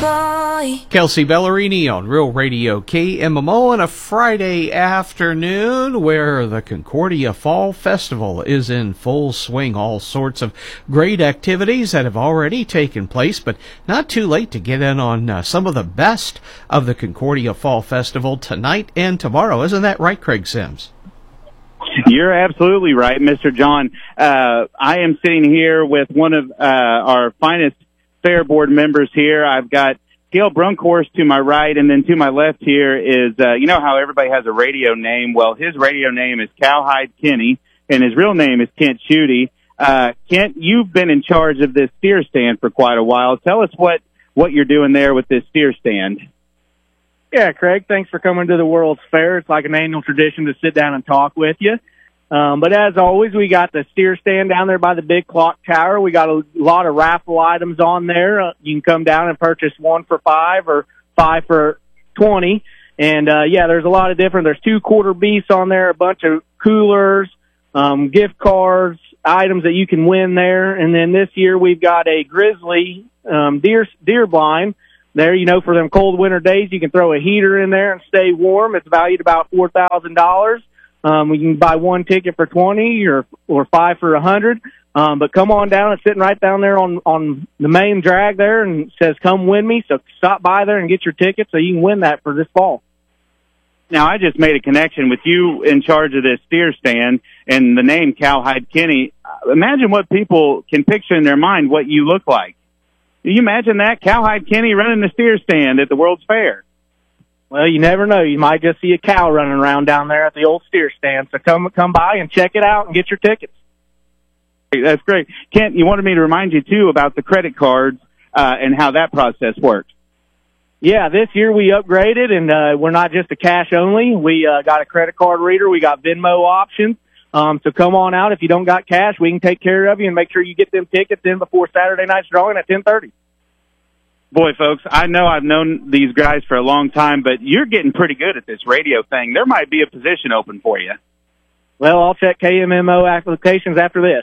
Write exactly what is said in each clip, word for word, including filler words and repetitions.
boy. Kelsey Ballerini on Real Radio K M M O on a Friday afternoon where the Concordia Fall Festival is in full swing. All sorts of great activities that have already taken place, but not too late to get in on uh, some of the best of the Concordia Fall Festival tonight and tomorrow. Isn't that right, Craig Sims? You're absolutely right, Mister John. Uh, I am sitting here with one of uh, our finest fair board members here. I've got Gail Brunkhorst to my right, and then to my left here is, uh, you know how everybody has a radio name? Well, his radio name is Cowhide Kenny, and his real name is Kent Schutte. Uh, Kent, you've been in charge of this steer stand for quite a while. Tell us what, what you're doing there with this steer stand. Yeah, Craig, thanks for coming to the World's Fair. It's like an annual tradition to sit down and talk with you. Um, but as always, we got the steer stand down there by the big clock tower. We got a lot of raffle items on there. Uh, you can come down and purchase one for five or five for twenty. And, uh, yeah, there's a lot of different, there's two quarter beefs on there, a bunch of coolers, um, gift cards, items that you can win there. And then this year we've got a grizzly, um, deer, deer blind. There, you know, for them cold winter days, you can throw a heater in there and stay warm. It's valued about four thousand dollars. Um, we can buy one ticket for twenty or or five for a hundred. Um, but come on down. It's sitting right down there on on the main drag there, and it says "Come win me." So stop by there and get your ticket so you can win that for this fall. Now, I just made a connection with you in charge of this steer stand and the name Cowhide Kenny. Imagine what people can picture in their mind what you look like. Can you imagine that? Cowhide Kenny running the steer stand at the World's Fair. Well, you never know. You might just see a cow running around down there at the old steer stand. So come come by and check it out and get your tickets. That's great. Kent, you wanted me to remind you, too, about the credit cards uh, and how that process works. Yeah, this year we upgraded, and uh, we're not just a cash only. We uh, got a credit card reader. We got Venmo options. Um, so come on out. If you don't got cash, we can take care of you and make sure you get them tickets in before Saturday night's drawing at ten thirty. Boy, folks, I know I've known these guys for a long time, but you're getting pretty good at this radio thing. There might be a position open for you. Well, I'll check K M M O applications after this.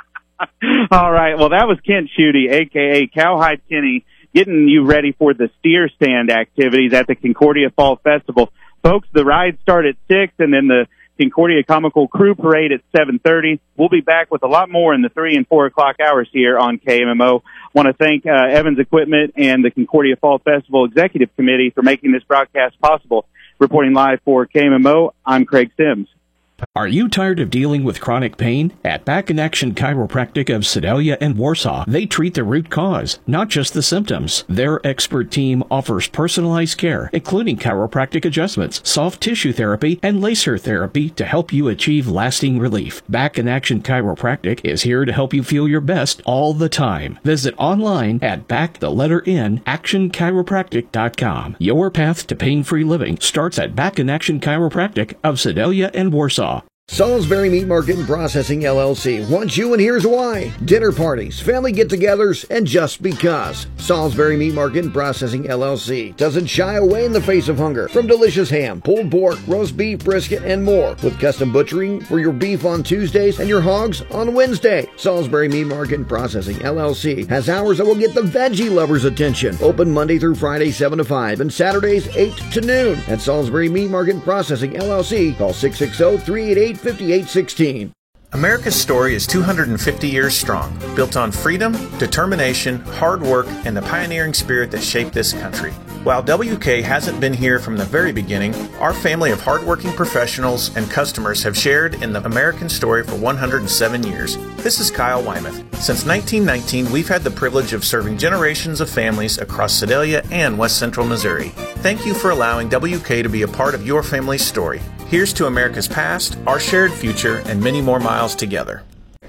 All right. Well, that was Kent Schutte, a k a. Cowhide Kenny, getting you ready for the steer stand activities at the Concordia Fall Festival. Folks, the rides start at six, and then the Concordia Comical Crew Parade at seven thirty. We'll be back with a lot more in the three and four o'clock hours here on K M M O. Want to thank uh, Evans Equipment and the Concordia Fall Festival Executive Committee for making this broadcast possible. Reporting live for K M M O, I'm Craig Sims. Are you tired of dealing with chronic pain? At Back in Action Chiropractic of Sedalia and Warsaw, they treat the root cause, not just the symptoms. Their expert team offers personalized care, including chiropractic adjustments, soft tissue therapy, and laser therapy to help you achieve lasting relief. Back in Action Chiropractic is here to help you feel your best all the time. Visit online at back the letter N action chiropractic dot com. Your path to pain-free living starts at Back in Action Chiropractic of Sedalia and Warsaw. Salisbury Meat Market and Processing, L L C wants you, and here's why. Dinner parties, family get-togethers, and just because. Salisbury Meat Market and Processing, L L C doesn't shy away in the face of hunger. From delicious ham, pulled pork, roast beef, brisket, and more. With custom butchering for your beef on Tuesdays and your hogs on Wednesday. Salisbury Meat Market and Processing, L L C has hours that will get the veggie lovers' attention. Open Monday through Friday, seven to five, and Saturdays, eight to noon. At Salisbury Meat Market and Processing, L L C, call six six zero, three eight eight, five eight one six. America's story is two hundred fifty years strong, built on freedom, determination, hard work, and the pioneering spirit that shaped this country. While W K hasn't been here from the very beginning, our family of hardworking professionals and customers have shared in the American story for one hundred seven years. This is Kyle Wymuth. Since nineteen nineteen, we've had the privilege of serving generations of families across Sedalia and West Central Missouri. Thank you for allowing W K to be a part of your family's story. Here's to America's past, our shared future, and many more miles together.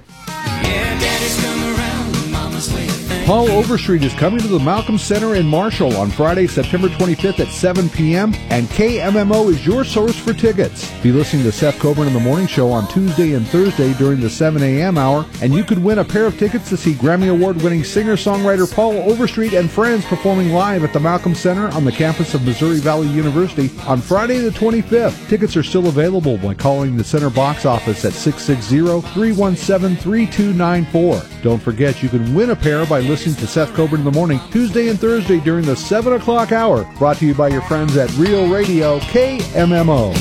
Yeah, Daddy's come around, Mama's way. Paul Overstreet is coming to the Malcolm Center in Marshall on Friday, September twenty-fifth at seven p.m. And K M M O is your source for tickets. Be listening to Seth Coburn in the Morning Show on Tuesday and Thursday during the seven a.m. hour, and you could win a pair of tickets to see Grammy Award-winning singer-songwriter Paul Overstreet and friends performing live at the Malcolm Center on the campus of Missouri Valley University on Friday the twenty-fifth. Tickets are still available by calling the Center box office at six six zero, three one seven, three two nine four. Don't forget, you can win a pair by listening to Seth Coburn in the Morning Tuesday and Thursday during the seven o'clock hour. Brought to you by your friends at Real Radio K M M O.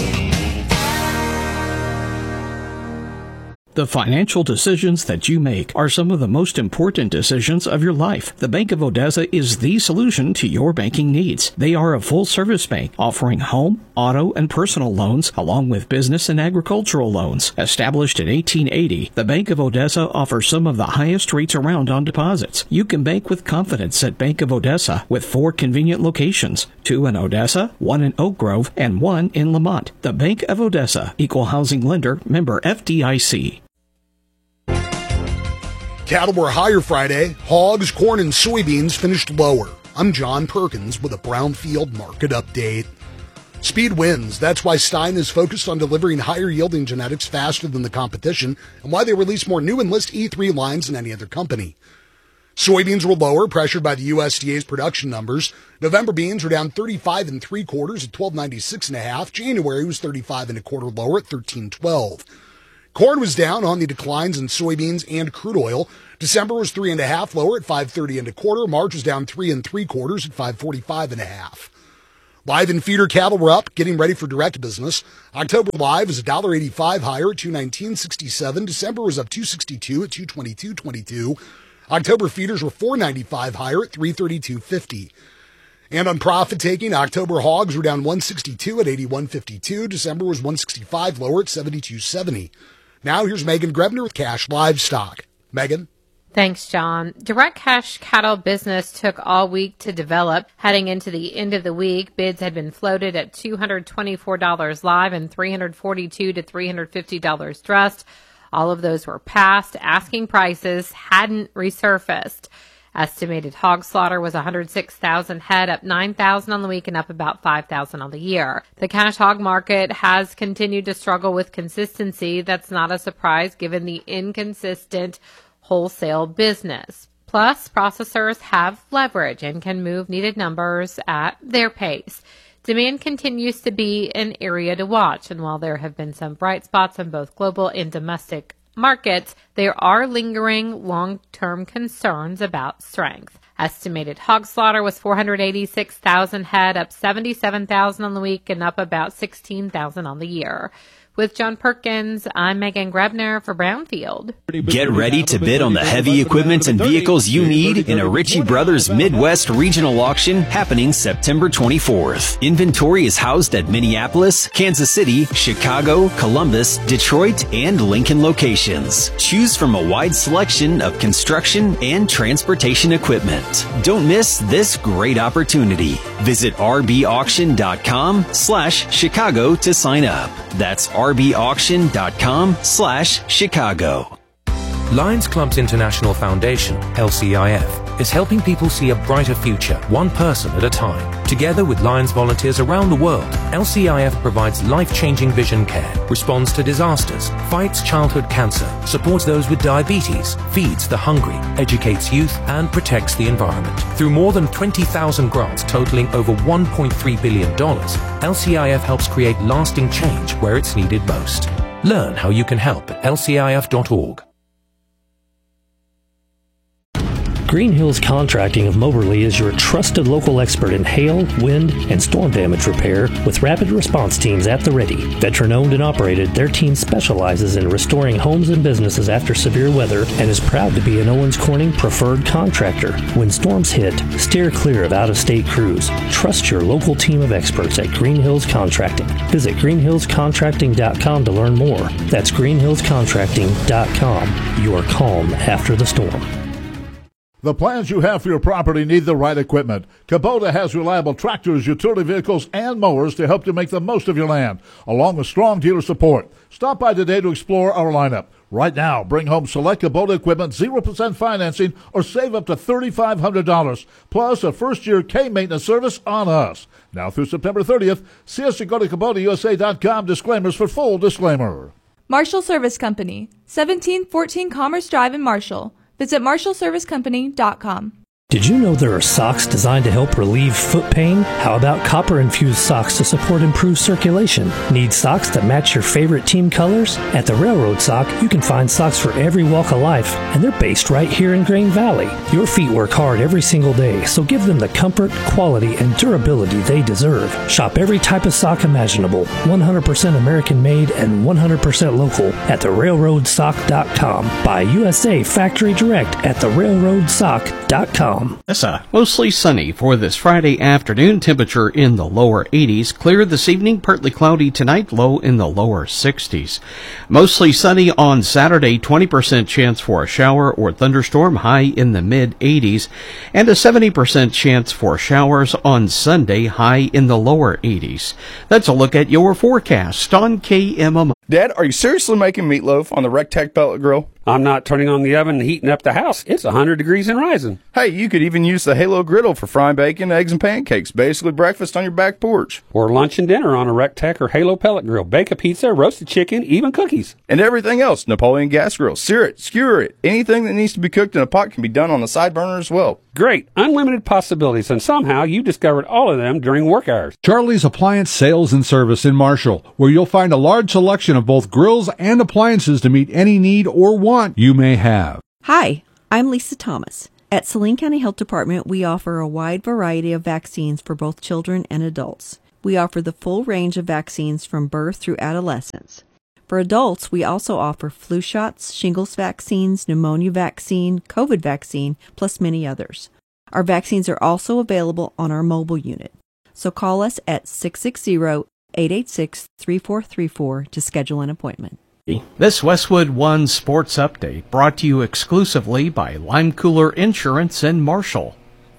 The financial decisions that you make are some of the most important decisions of your life. The Bank of Odessa is the solution to your banking needs. They are a full-service bank offering home, auto, and personal loans, along with business and agricultural loans. Established in eighteen eighty, the Bank of Odessa offers some of the highest rates around on deposits. You can bank with confidence at Bank of Odessa with four convenient locations, two in Odessa, one in Oak Grove, and one in Lamont. The Bank of Odessa, Equal Housing Lender, member F D I C. Cattle were higher Friday. Hogs, corn, and soybeans finished lower. I'm John Perkins with a Brownfield market update. Speed wins. That's why Stein is focused on delivering higher yielding genetics faster than the competition, and why they release more new Enlist E three lines than any other company. Soybeans were lower, pressured by the U S D A's production numbers. November beans were down thirty-five and three quarters at twelve ninety-six and a half. January was thirty-five and a quarter lower at thirteen twelve. Corn was down on the declines in soybeans and crude oil. December was three and a half lower at five thirty and a quarter. March was down three and three quarters at five forty-five and a half. Live and feeder cattle were up, getting ready for direct business. October live was one dollar eighty-five higher at two nineteen sixty-seven. December was up two sixty-two at two twenty-two twenty-two. October feeders were four ninety-five higher at three thirty-two fifty. And on profit taking, October hogs were down one sixty-two at eighty-one fifty-two. December was one sixty-five lower at seventy-two seventy. Now here's Megan Grebner with Cash Livestock. Megan? Thanks, John. Direct cash cattle business took all week to develop. Heading into the end of the week, bids had been floated at two hundred twenty-four dollars live and three hundred forty-two to three hundred fifty dollars dressed. All of those were passed. Asking prices hadn't resurfaced. Estimated hog slaughter was one hundred six thousand head, up nine thousand on the week and up about five thousand on the year. The cash hog market has continued to struggle with consistency. That's not a surprise given the inconsistent wholesale business. Plus, processors have leverage and can move needed numbers at their pace. Demand continues to be an area to watch, and while there have been some bright spots in both global and domestic markets, there are lingering long-term concerns about strength. Estimated hog slaughter was four hundred eighty-six thousand head, up seventy-seven thousand on the week and up about sixteen thousand on the year. With John Perkins, I'm Megan Grebner for Brownfield. Get ready to bid on the heavy equipment and vehicles you need in a Ritchie Brothers Midwest Regional Auction happening September twenty-fourth. Inventory is housed at Minneapolis, Kansas City, Chicago, Columbus, Detroit, and Lincoln locations. Choose from a wide selection of construction and transportation equipment. Don't miss this great opportunity. Visit rbauction.com slash Chicago to sign up. That's rbauction.com slash Chicago. Lions Clubs International Foundation, L C I F, is helping people see a brighter future, one person at a time. Together with Lions volunteers around the world, L C I F provides life-changing vision care, responds to disasters, fights childhood cancer, supports those with diabetes, feeds the hungry, educates youth, and protects the environment. Through more than twenty thousand grants totaling over one point three billion dollars, L C I F helps create lasting change where it's needed most. Learn how you can help at L C I F dot org. Green Hills Contracting of Moberly is your trusted local expert in hail, wind, and storm damage repair with rapid response teams at the ready. Veteran-owned and operated, their team specializes in restoring homes and businesses after severe weather and is proud to be an Owens Corning preferred contractor. When storms hit, steer clear of out-of-state crews. Trust your local team of experts at Green Hills Contracting. Visit green hills contracting dot com to learn more. That's green hills contracting dot com. Your calm after the storm. The plans you have for your property need the right equipment. Kubota has reliable tractors, utility vehicles, and mowers to help you make the most of your land, along with strong dealer support. Stop by today to explore our lineup. Right now, bring home select Kubota equipment, zero percent financing, or save up to three thousand five hundred dollars, plus a first-year K-maintenance service on us. Now through September thirtieth, see us or go to Kubota U S A dot com. Disclaimers for full disclaimer. Marshall Service Company, seventeen fourteen Commerce Drive in Marshall. Visit marshall service company dot com. Did you know there are socks designed to help relieve foot pain? How about copper-infused socks to support improved circulation? Need socks that match your favorite team colors? At the Railroad Sock, you can find socks for every walk of life, and they're based right here in Grain Valley. Your feet work hard every single day, so give them the comfort, quality, and durability they deserve. Shop every type of sock imaginable, one hundred percent American-made and one hundred percent local at the railroad sock dot com. Buy U S A Factory Direct at the railroad sock dot com. It's uh, mostly sunny for this Friday afternoon. Temperature in the lower eighties. Clear this evening. Partly cloudy tonight. Low in the lower sixties. Mostly sunny on Saturday. twenty percent chance for a shower or thunderstorm. High in the mid eighties. And a seventy percent chance for showers on Sunday. High in the lower eighties. That's a look at your forecast on K M M O. Dad, are you seriously making meatloaf on the Rectech pellet grill? I'm not turning on the oven and heating up the house. It's one hundred degrees and rising. Hey, you could even use the Halo griddle for frying bacon, eggs, and pancakes. Basically breakfast on your back porch. Or lunch and dinner on a Rectech or Halo pellet grill. Bake a pizza, roasted chicken, even cookies. And everything else. Napoleon gas grill. Sear it, skewer it. Anything that needs to be cooked in a pot can be done on the side burner as well. Great. Unlimited possibilities, and somehow you discovered all of them during work hours. Charlie's Appliance Sales and Service in Marshall, where you'll find a large selection of both grills and appliances to meet any need or want you may have. Hi, I'm Lisa Thomas. At Saline County Health Department, we offer a wide variety of vaccines for both children and adults. We offer the full range of vaccines from birth through adolescence. For adults, we also offer flu shots, shingles vaccines, pneumonia vaccine, COVID vaccine, plus many others. Our vaccines are also available on our mobile unit. So call us at six six zero, eight eight six, three four three four to schedule an appointment. This Westwood One Sports Update brought to you exclusively by Lime Cooler Insurance in Marshall.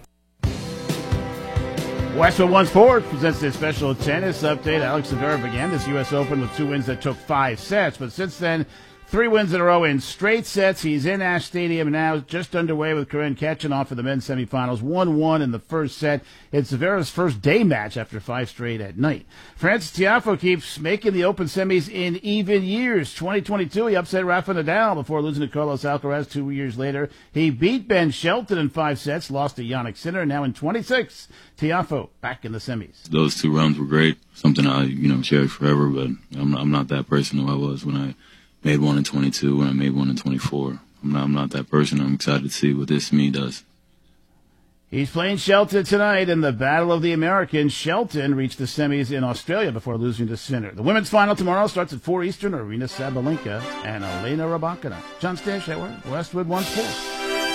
Westwood One Sports presents this special tennis update. Alex Zverev began this U S Open with two wins that took five sets, but since then, three wins in a row in straight sets. He's in Ash Stadium now, just underway with Karen Khachanov for the men's semifinals. one one in the first set. It's Zverev's first day match after five straight at night. Frances Tiafoe keeps making the Open semis in even years. twenty twenty-two, he upset Rafa Nadal before losing to Carlos Alcaraz two years later. He beat Ben Shelton in five sets, lost to Jannik Sinner. Now in twenty-six, Tiafoe back in the semis. Those two runs were great. Something I, you know, cherish forever, but I'm not, I'm not that person who I was when I made one in twenty-two, when I made one in twenty-four. I'm not, I'm not that person. I'm excited to see what this me does. He's playing Shelton tonight in the Battle of the Americans. Shelton reached the semis in Australia before losing to Sinner. The women's final tomorrow starts at four Eastern. Arina Sabalenka and Elena Rybakina. John Stanshauer, Westwood One Sports.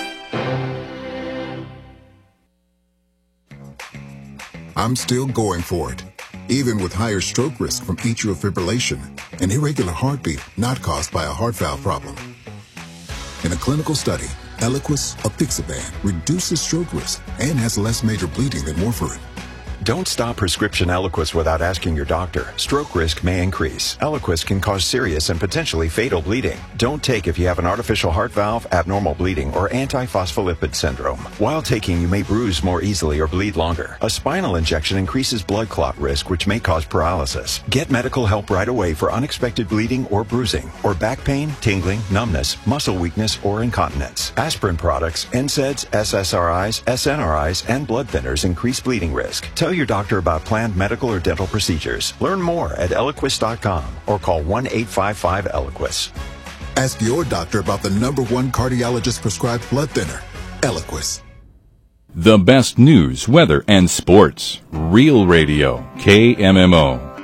I'm still going for it, even with higher stroke risk from atrial fibrillation, an irregular heartbeat not caused by a heart valve problem. In a clinical study, Eliquis, apixaban, reduces stroke risk and has less major bleeding than warfarin. Don't stop prescription Eliquis without asking your doctor. Stroke risk may increase. Eliquis can cause serious and potentially fatal bleeding. Don't take if you have an artificial heart valve, abnormal bleeding, or antiphospholipid syndrome. While taking, you may bruise more easily or bleed longer. A spinal injection increases blood clot risk, which may cause paralysis. Get medical help right away for unexpected bleeding or bruising, or back pain, tingling, numbness, muscle weakness, or incontinence. Aspirin products, N SAIDs, S S R Is, S N R Is, and blood thinners increase bleeding risk. Tell your doctor about planned medical or dental procedures. Learn more at Eliquis dot com or call one eight five five Eliquis. Ask your doctor about the number one cardiologist prescribed blood thinner, Eliquis. The best news, weather, and sports. Real Radio, K M M O.